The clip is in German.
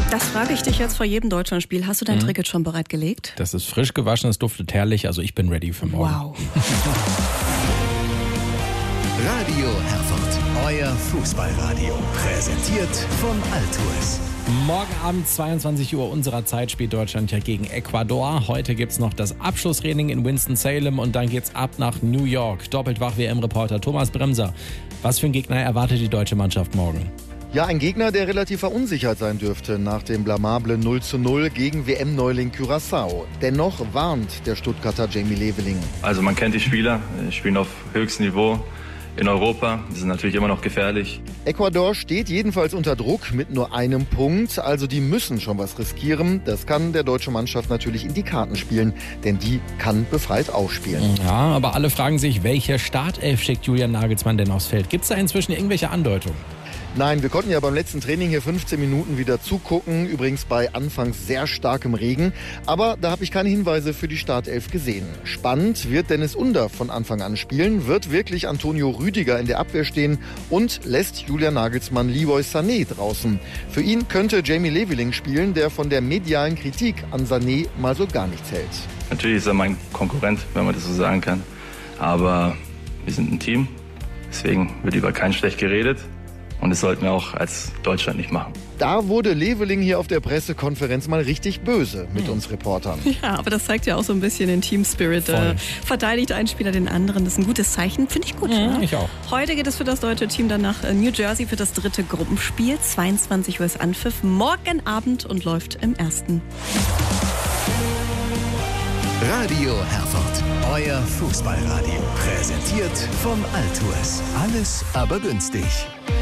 Das frage ich dich jetzt vor jedem Deutschlandspiel. Hast du dein Ticket schon bereitgelegt? Das ist frisch gewaschen, es duftet herrlich, also ich bin ready für morgen. Wow. Radio Herford, euer Fußballradio. Präsentiert von Altours. Morgen Abend 22 Uhr unserer Zeit spielt Deutschland ja gegen Ecuador. Heute gibt's noch das Abschlusstraining in Winston-Salem und dann geht's ab nach New York. Doppelt wach WM-Reporter Thomas Bremser. Was für ein Gegner erwartet die deutsche Mannschaft morgen? Ja, ein Gegner, der relativ verunsichert sein dürfte nach dem blamablen 0:0 gegen WM-Neuling Curaçao. Dennoch warnt der Stuttgarter Jamie Leveling. Also man kennt die Spieler, spielen auf höchstem Niveau in Europa. Die sind natürlich immer noch gefährlich. Ecuador steht jedenfalls unter Druck mit nur einem Punkt, also die müssen schon was riskieren. Das kann der deutschen Mannschaft natürlich in die Karten spielen, denn die kann befreit aufspielen. Ja, aber alle fragen sich, welche Startelf schickt Julian Nagelsmann denn aufs Feld? Gibt's da inzwischen irgendwelche Andeutungen? Nein, wir konnten ja beim letzten Training hier 15 Minuten wieder zugucken, übrigens bei anfangs sehr starkem Regen. Aber da habe ich keine Hinweise für die Startelf gesehen. Spannend wird Dennis Under von Anfang an spielen, wird wirklich Antonio Rüdiger in der Abwehr stehen und lässt Julian Nagelsmann Leroy Sané draußen. Für ihn könnte Jamie Leveling spielen, der von der medialen Kritik an Sané mal so gar nichts hält. Natürlich ist er mein Konkurrent, wenn man das so sagen kann. Aber wir sind ein Team, deswegen wird über keinen schlecht geredet. Und das sollten wir auch als Deutschland nicht machen. Da wurde Leveling hier auf der Pressekonferenz mal richtig böse mit uns Reportern. Ja, aber das zeigt ja auch so ein bisschen den Team-Spirit. Verteidigt ein Spieler den anderen, das ist ein gutes Zeichen. Finde ich gut. Ja, ich auch. Heute geht es für das deutsche Team dann nach New Jersey für das 3. Gruppenspiel. 22 Uhr ist Anpfiff, morgen Abend und läuft im 1. Radio Herford, euer Fußballradio. Präsentiert von Altours. Alles aber günstig.